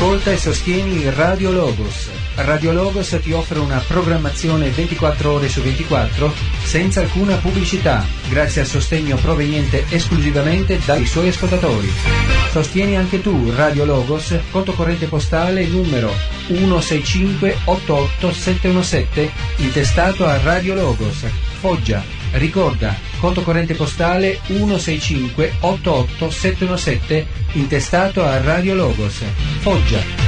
Ascolta e sostieni Radio Logos. Radio Logos ti offre una programmazione 24 ore su 24 senza alcuna pubblicità, grazie al sostegno proveniente esclusivamente dai suoi ascoltatori. Sostieni anche tu Radio Logos, conto corrente postale numero 16588717, intestato a Radio Logos, Foggia. Ricorda, conto corrente postale 16588717, intestato a Radio Logos, Foggia.